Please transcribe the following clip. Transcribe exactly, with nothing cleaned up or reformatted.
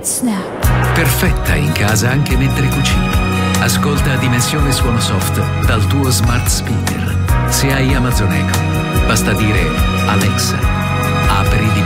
Snap. Perfetta in casa anche mentre cucini. Ascolta Dimensione Suono Soft dal tuo smart speaker. Se hai Amazon Echo, basta dire Alexa, apri